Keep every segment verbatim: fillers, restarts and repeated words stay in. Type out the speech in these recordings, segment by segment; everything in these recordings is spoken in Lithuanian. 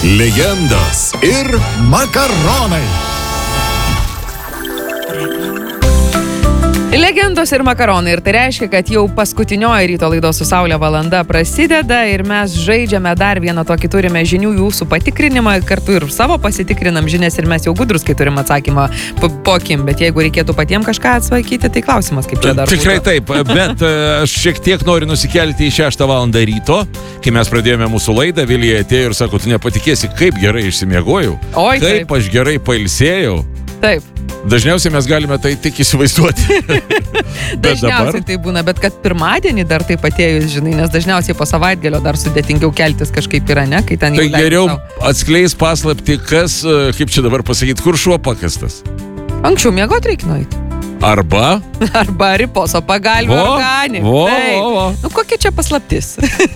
legendos ir makaronai. Legendos ir makaronai. Ir tai reiškia, kad jau paskutinioji ryto laidos su Saulė valanda prasideda ir mes žaidžiame dar vieną tokį, turime žinių jūsų patikrinimą, kartu ir savo pasitikrinam žinias ir mes jau gudrus, kai turim atsakymą po, po akim, bet jeigu reikėtų patiems kažką atsakyti, tai klausimas, kaip čia dar Tikrai būtų. taip, bet aš šiek tiek noriu nusikelti į šeštą valandą ryto, kai mes pradėjome mūsų laidą, Vilija atėjo ir sako, tu nepatikėsi, kaip gerai išsimiegojau, Oi, kaip taip. aš gerai pailsėjau. Taip. Dažniausiai mes galime tai tik įsivaizduoti. Dažniausiai dabar... tai būna, bet kad pirmadienį dar taip atėjus, žinai, nes dažniausiai po savaitgalio dar sudėtingiau keltis kažkaip yra, ne? Kai ten Tai jau leidi geriau sau. atskleis paslapti, kas, kaip čia dabar pasakyti, kur šuo pakastas. Anksčiau miegot reikia nueiti. Arba... Arba riposo pagalbė Vo, organik. vo, Taip. vo, vo. Nu kokia čia paslaptis?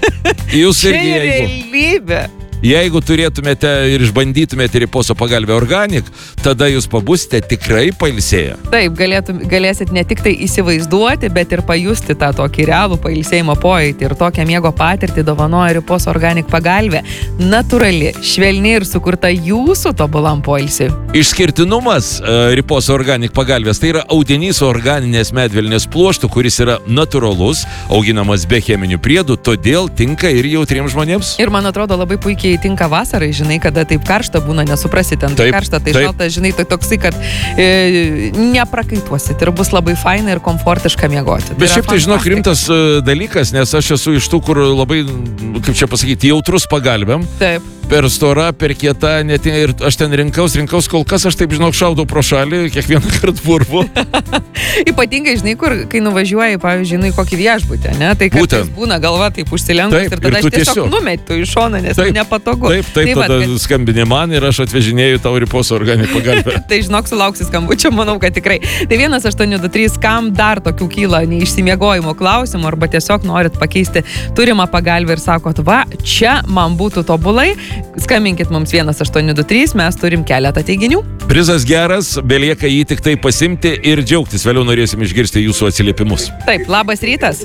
Jūs Čia irgi, yra jeigu... realybė. Jeigu turėtumėte ir išbandytumėte riposo pagalbę organik, tada jūs pabusite tikrai pailsėję. Taip, galėtum, galėsit ne tik tai įsivaizduoti, bet ir pajusti tą tokį realų pailsėjimo pojūtį. Ir tokią miego patirtį dovanoja riposo organik pagalbė. Natūrali, švelni ir sukurta jūsų tobulam poilsiui. Išskirtinumas uh, riposo organik pagalbės tai yra audinys organinės medvilnės pluoštų, kuris yra natūralus, auginamas be cheminių priedų, todėl tinka ir jautriems žmonėms. Ir man atrodo labai puikiai tinka vasarai, žinai, kada taip karšta būna, nesuprasi ten, tai Taip, karšta, tai taip. šalta, žinai, tai toksai, kad e, neprakaituosit ir bus labai faina ir komfortiška miegoti. Bet yra šiaip tai, žinok, fantastika. rimtas uh, dalykas, nes aš esu iš tų, kur labai, kaip čia pasakyti, jautrus pagalbėm. Taip. Per stora, per kieta, net ir aš ten rinkaus, rinkaus, kol kas aš taip, žinok, šaudau pro šalį, kiekvieną kartą purvu. Ypatingai, žinai, kur, kai nuvažiuoji, pavyzdžiui, nu, į kokį viešbutį, ne, tai kartais Būtent. būna galva taip užsilenkus Taip, ir tada ir aš tu tiesiog tiesiog- numetu į šoną, nes Taip, nepatogu. Taip, taip, tai tada va, kad, skambini man ir aš atvežinėju tau riposo organik pagalbę. tai žinok, sulauksi skambučio, manau, kad tikrai. Tai vienas aštuoni du trys, kam dar tokių kyla neišsimiegojimo klausimų arba tiesiog norit pakeisti turimą pagalbę ir sakot, va, čia man būtų tobulai, skambinkit mums vienas aštuoni du trys, mes turim keletą teiginių. Prizas geras, belieka jį tik tai pasimti ir džiaugtis. Vėliau norėsim išgirsti jūsų atsiliepimus. Taip, labas rytas.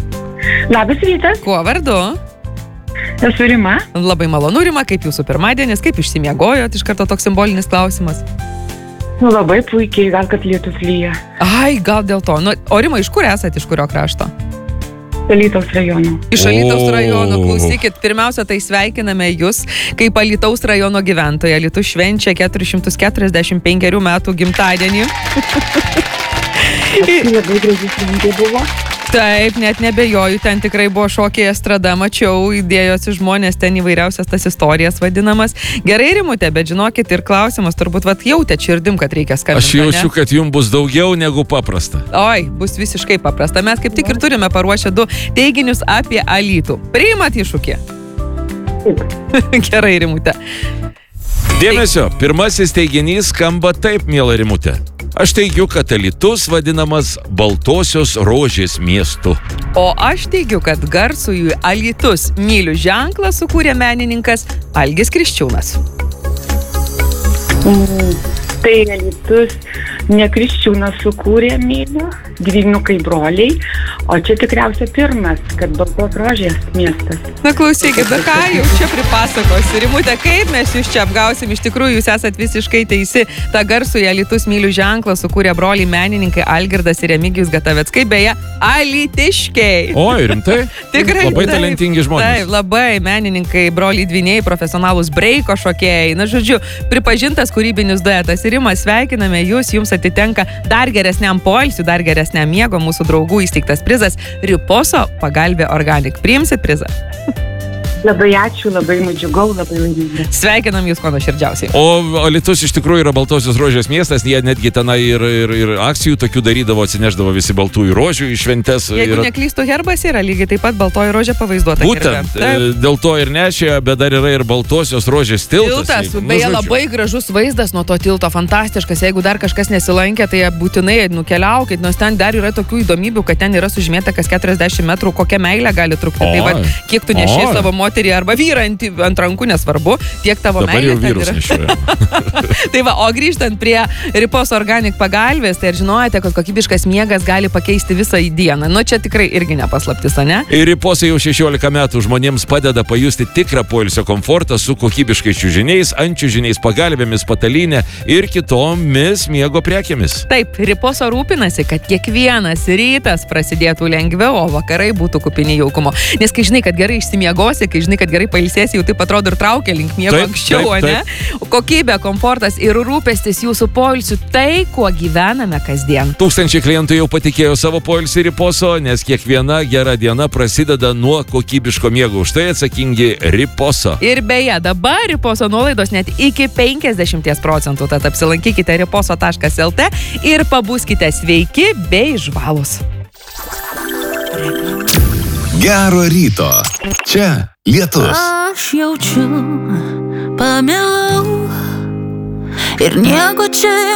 Labas rytas, Kuo vardu? esu Rima. Labai malonu, Rima, kaip jūsų pirmadienis, kaip išsimiegojot, iš karto toks simbolinis klausimas. Nu, labai puikiai, gal kad lietus lyja. Ai, gal dėl to. Nu, o Rima, iš kur esate, iš kurio krašto? Alytaus rajono. Iš Alytaus O. rajono, klausykit, pirmiausia, tai sveikiname jūs, kaip Alytaus rajono gyventoja. Alytus švenčia keturi šimtai keturiasdešimt penkerių metų gimtadienį. Labai graži šventė buvo. Taip, net nebejoju, ten tikrai buvo šokiai estrada, mačiau, įdėjosi žmonės, ten įvairiausias tas istorijas vadinamas. Gerai, Rimute, bet žinokit ir klausimas, turbūt vat jautėt širdim, kad reikia skambinti. Aš jaučiu, kad jums bus daugiau negu paprasta. Oi, bus visiškai paprasta. Mes kaip tik ir turime paruošę du teiginius apie Alytų. Priimat iššūkį? Gerai, Rimute. Dėmesio, pirmasis teiginys skamba taip, miela Rimute. Aš teigiu, kad Alytus vadinamas Baltosios rožės miestu. O aš teigiu, kad garsųjų Alytus mylių ženklą sukūrė menininkas Algis Kriščiūnas. Mm, tai Alytus ne Kriščiūnas sukūrė mylių, dvynukai broliai, o čia tikriausia pirmas, kad Baltos rožės miestas. Na klausykit, bet ką jau čia pripasakosiu. Rimute, kaip mes jūs čia apgausim? Iš tikrųjų, jūs esat visiškai teisi. Ta garsųjų Alytus mylių ženklą sukūrė broliai menininkai Algirdas ir Remigijus Gataveckai, beje, alytiškiai. Oi, rimtai? Tikrai. Labai taip, talentingi žmonės. Taip, labai menininkai, broliai dvyniai, profesionalūs breiko šokėjai. Na, žodžiu, pripažintas kūrybinis duetas. Ir Rima, sveikiname jūs, jums atitenka dar geresniam poilsiui, dar geresniam miego mūsų draugų įsteigtas prizas Riposo pagalbė organik. Priimsit prizą? Labai ačiū, labai nudžiugau, labai laiminga. Sveikinam jūs kuo nuoširdžiausiai. O Alytus iš tikrųjų yra Baltosios rožės miestas, jie netgi tenai ir, ir, ir akcijų tokių darydavo, atsineždavo visi baltųjų rožių į šventes. Jeigu yra... neklystų, herbas yra lygiai taip pat baltoji rožė pavaizduota. Būtent, herbe. Taip. e, dėl to ir nešė, bet dar yra ir Baltosios rožės tiltas. Tiltas, jeigu- beje, žodžiu. labai gražus vaizdas nuo to tilto, fantastiškas. Jeigu dar kažkas nesilankė, tai būtinai nukeliaukit, nes ten dar yra tokių įdomybių, kad ten yra sužymėta kas keturiasdešimt metrų, kokią meilę gali trukti. Tai va, Oi. kiek tu nešiai Oi. savo moterį moterį arba vyrą ant, ant rankų, nesvarbu, tiek tavo Dabar meilė. jau vyrus nešioja. Tai va, o grįžtant prie Riposo Organic pagalvės, tai ar žinojate, kad kokybiškas miegas gali pakeisti visą į dieną? Nu, čia tikrai irgi nepaslaptis, ne? Ir Riposa jau šešiolika metų žmonėms padeda pajusti tikrą poilsio komfortą su kokybiškais čiužiniais, ant čiužiniais pagalbėmis, patalynė ir kitomis miego prekėmis. Taip, Riposo rūpinasi, kad kiekvienas rytas prasidėtų lengviau, o vakarai būtų kupini jaukumo. Nes kai žinai, kad gerai išsimiegosi, kai žinai, kad gerai pailsėsi, jau taip atrodo ir traukia link miego Taip, anksčiau, taip, ne? Kokybė, komfortas ir rūpestis jūsų poilsiu, tai, kuo gyvename kasdien. Tūkstančiai klientų jau patikėjo savo poilsį Riposo, nes kiekviena gera diena prasideda nuo kokybiško miego. Už tai atsakingi Riposo. Ir beje, dabar Riposo nuolaidos net iki penkiasdešimt procentų, tad apsilankykite riposo taškas lt ir pabuskite sveiki bei žvalūs. Gero ryto. Čia Lietus. Aš jaučiu, pamilau ir nieko čia